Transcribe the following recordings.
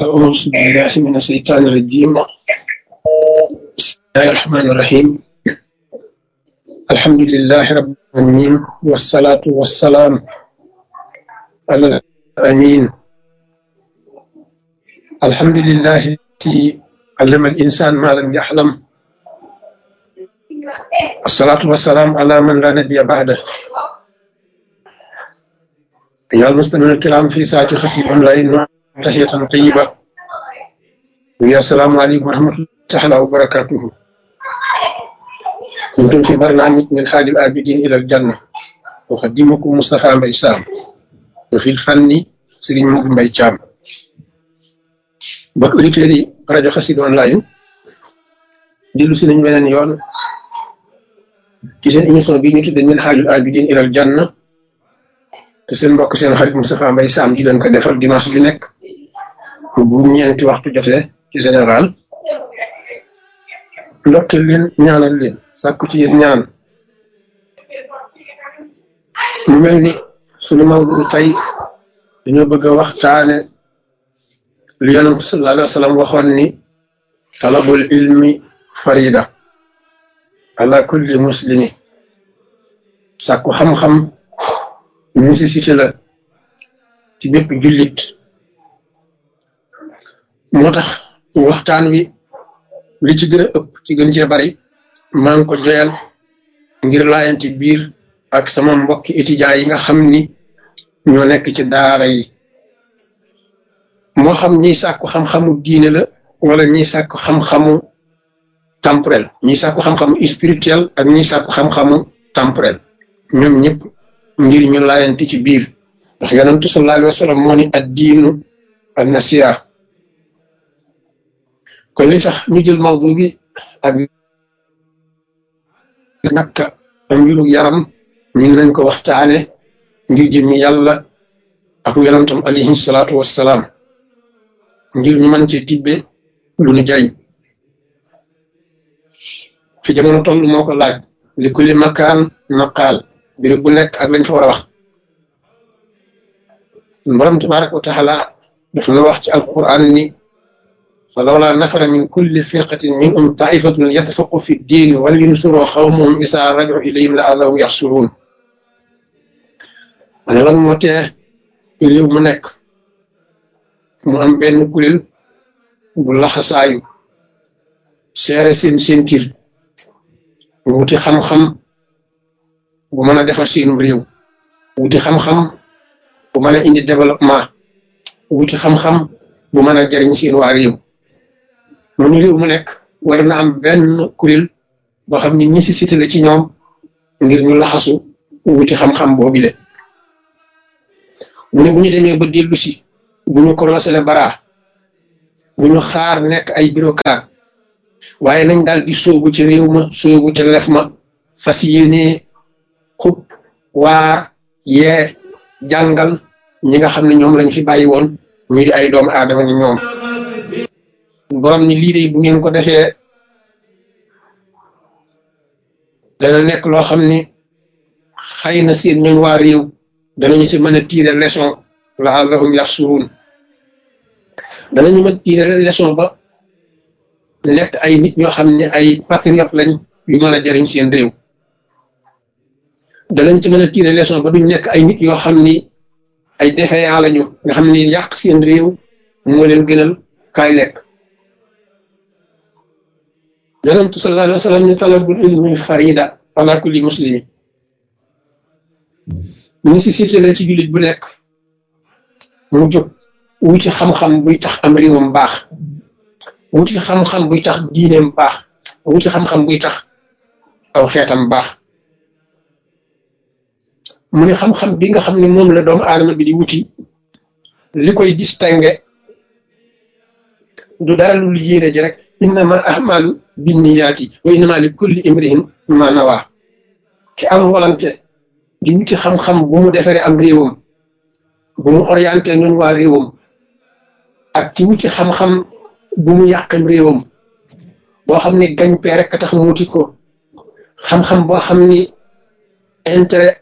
أعوذ بالله من الشيطان الرجيم. بسم الله الرحمن الرحيم. الحمد لله رب العالمين، والصلاة والسلام على الأمين. الحمد لله الذي علم الإنسان ما لم يحلم، الصلاة والسلام على من لا نبي بعده. أيها المسلمون الكرام، في ساعة خفيف أونلاين تحية طيبة، ويا السلام عليكم ورحمة الله تعالى وبركاته. كنتم في برنامج من حال الآبدين إلى الجنة، أقدمكم مصطفى مباي سام، وفي الفن سيرين مباي شام. mbokk auditeurs yi rajo Xassida online dellu si nañ beneen yoon ci seen émission bi ñu tudde min haajul abidin ilal janna, te seen mbokk seen xarit Moustapha Mbaye Sam di leen ko defal dimanche bi nekk bu ñeenti waxtu jotee ci général. ndokkeel leen, ñaanal leen, sàkku ci yéen ñaan. mu mel ni sunu mawdu tey dañoo bëgg a waxtaane li Yonent bi sallallahu alayhi wa sallam waxoon ni talabul ilmi farida ala kulli muslimi. sàkku xam-xam nécessité la ci bépp jullit. moo tax waxtaan wi li ci gën a ëpp ci gën cee bari maa ngi ko joyal ngir laayanti biir ak sama mbokki étudiants yi nga xam ni ñoo nekk ci daara yi, moo xam ñiy sàkku xam-xamu diine la wala ñiy sàkku xam-xamu temporel, ñiy sàkku xam-xamu spirituel ak ñiy sàkku xam-xamu temporel, ñoom ñëpp ngir ñu laayanti ci biir. ndax yonentu sallallahu alayhi wa sallam moo ni ad-diinu an-nasiha. kon li tax ñu jël mawdu bi ak nakka am mbiru yaram ñu nañ ko waxtaane ngir jëmmi yàlla ak yonentam alayhi salaatu wassalaam, ngir ñu mën ci tibbe lu ñu jariñ. fi jamono toll moo ko laaj, li kulli makaan maqaal, mbir bu nekk ak lañ fa war a wax. borom tabaraka wa taala dafa la wax ci alquran ni falawla nafara min kulli firqatin minhum taifatun yatafaqu fi ddin wal yunsuru xawmahum isa raju ilayhim la allahum yaxsuruun. ma ne lan moo tee réew mu nekk mu am benn kuréel bu laxasaayu seere seen sentir wuti xam-xam bu mën a defar seenum réew, wuti xam-xam bu mën a indi développement, wuti xam-xam bu mën a jariñ seen waa réew. mu ni réew mu nekk war na am benn kuréel boo xam ni nécessité la ci ñoom ngir ñu laxasu wuti xam-xam boobile. mu ne bu ñu demee ba dellu si, bu ñu commencé le bara, bu ñu xaar nekk ay bureaucrate, waaye nañ daal di sóobu ci réew ma, sóobu ci lef ma, fas yéene xub waar yee jàngal ñi nga xam ne ñoom lañ fi bàyyi woon ñu di ay doomu aadama ni ñoom. borom ni lii de bu ngeen ko defee dana nekk loo xam ni xëy na seen ñooñ waa réew danañu ci mën a tirer leçon la'allahum yaxsuruun. danañu mën a tirer leçon ba nekk ay nit ñoo xam ne ay patriote lañ yu mën a jariñ seen réew. danañ ci mën a tirer leçon ba duñ nekk ay nit yoo xam ni ay défaillant lañu, nga xam ni yàq seen réew moo leen gënal kaay lekk. yonentu sallallahu alayhi wa sallam ni talabul ilmi farida ala kulli muslimi. nécessité la ci jullit bu nekk mu jóg wuti xam-xam buy tax am réewam baax, wuti xam-xam buy tax diineem baax, wuti xam-xam buy tax aw xeetam baax. mu ne xam-xam bi nga xam ne moom la doomu aadama bi di wuti, li koy distingué du dara lu yéene ji rek, innama ahmalu binniyaati wa innama li kulli imri'in ma nawa. ki am volonté di wuti xam-xam bu mu defaree am réewam, bu mu orienté ñun waa réewam, ak ci wuti xam-xam bu mu yàqam réewam, boo xam ni gañ-pee rek tax mu wuti ko, xam-xam boo xam ni intérêt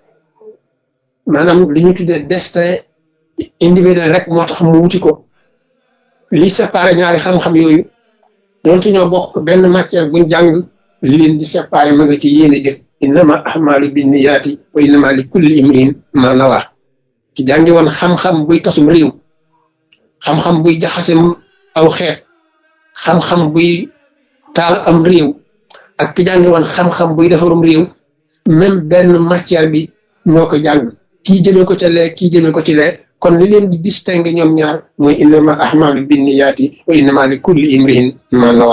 maanaam li ñu tuddee destin individuel rek moo tax mu wuti ko, li séparé ñaari xam-xam yooyu donte ñoo bokk benn matière buñ jàng li leen di séparé ma nga ci yéene jëf innama ahmalu binniyaati wa innama li kulli imrin ma nawa ci jàngi woon xam-xam buy tasum réew xam-xam buy jaxase aw xeet xam-xam buy taal am réew ak ki jàngi woon xam-xam buy defarum réew même benn matière bi ñoo ko jàng kii jëmee ko ca lee kii jëmee ko ci lee kon li leen di distinguer ñoom ñaar mooy innama ahmalu binniyaati wa innama li kulli imrihin ma nawa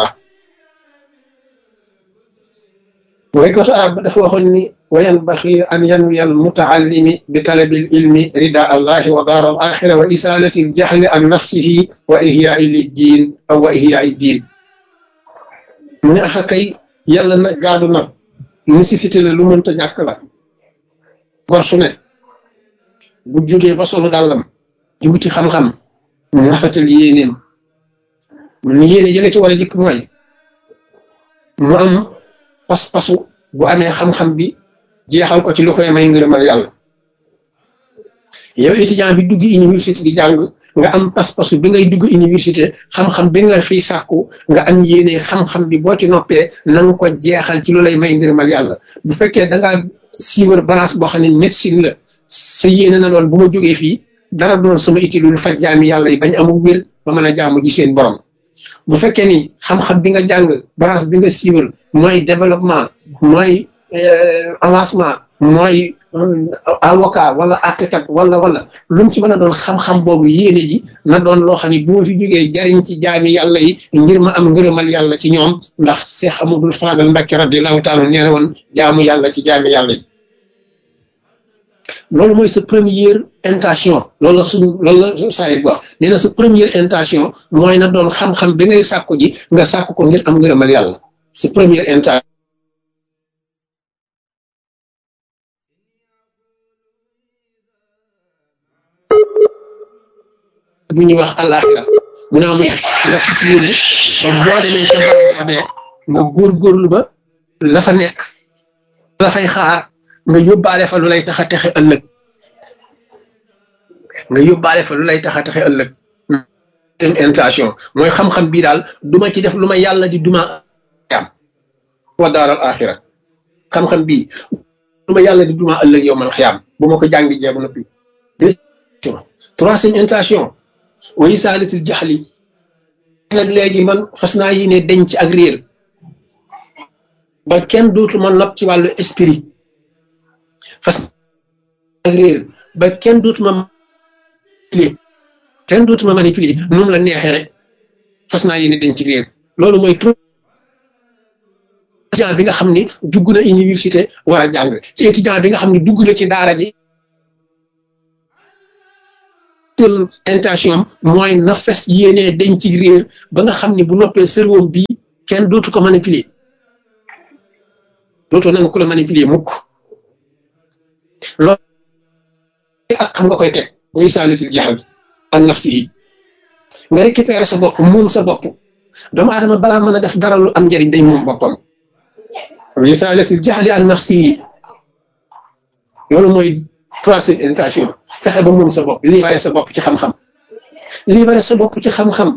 way ko arab dafa waxoon ni wa yanbaxi an yanwiya al mutaallimi bi talabi al ilmi rida allahi wa daar al axira wa isalati al jahli an nafsihi wa ihyaai liddiin aw wa ihyaai diin mu ne axa kay yàlla na gaadu nag nécessité la lu mënta ñàkk la gor su ne bu jógee ba solu dàllam di wuti xam-xam mu rafetal yéenéem mu yéene jële ci war a jëkk mooy mu am pas-pasu bu amee xam-xam bi jeexal ko ci lu koy may ngërëmal yàlla yow étudiant bi dugg université di jàng nga am pas-pasu bi ngay dugg université xam-xam bi nga fiy sàkku nga am yéene xam-xam bi boo ci noppee na nga ko jeexal ci lu lay may ngërëmal yàlla bu fekkee da ngaa siiwar balance boo xam ne médecine la sa yéene na doon bu ma jógee fii dara doon sama itti lu faj jaami yàlla yi bañ amul wér ba mën a jaamu ji seen borom bu fekkee ni xam-xam bi nga jàng branche bi nga siiwal mooy développement mooy avancement mooy avocat wala architecte wala lu mu ci mën a doon xam-xam boobu yéene ji na doon loo xam ne bu ma fi jógee jariñ ci jaami yàlla yi ngir ma am ngërëmal yàlla ci ñoom ndax Cheikh Amadou Fadal Mbacké radiyallahu taala nee na woon jaamu yàlla ci jaami yàlla yi loolu mooy sa première intention loolu la saayit wax nee na sa première intention mooy na doon xam-xam bi ngay sàkku ji nga sàkku ko ngir am ngërëmal yàlla sa première intention bu ñuy wax àllaaxira mu naa mu nga fas yéene ba boo demee ca barabee nga góorgóorlu ba la fa nekk la fay xaar nga yóbbaale fa lu lay tax a texe ëllëg intention mooy xam-xam bii daal duma ci def lu ma yàlla di duma am wa daaral axira xam-xam bii lu ma yàlla di duma ëllëg yow man xiyaam bu ma ko jàngi jeebu noppi troisième intention wa isaalatil jaxli nag léegi man fas naa yéene denc ak réer ba kenn dootu ma nopp ci wàllu esprit fas ak réer ba kenn dootuma manipuler nu mu la neexee rek fas naa yéene denc réer loolu mooy étudiant bi nga xam ni dugg na université war a jàng ci étudiant bi nga xam ni dugg na ci daara ji intention mooy na fes yéene denc réer ba nga xam ni bu noppee cerveau bii kenn dootu ko manipuler dootoo nangu ko la manipuler mukk loolu ak xam nga koy teg muy saalitil jaxal an nafsihi nga récupérer sa bopp moom sa bopp doomu aadama balaa mën a def dara lu am njëriñ day moom boppam muy saalitil jaxali an nafsihi loolu mooy troisième intention fexe ba moom sa bopp libéré sa bopp ci xam-xam